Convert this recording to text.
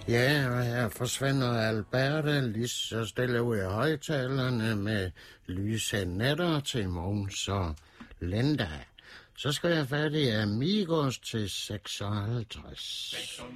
Ja, og her forsvinder Alberte lige så stille ud af højtalerne med lyse nætter til Måns og Linda. Så skal jeg fat i Amigos til 56.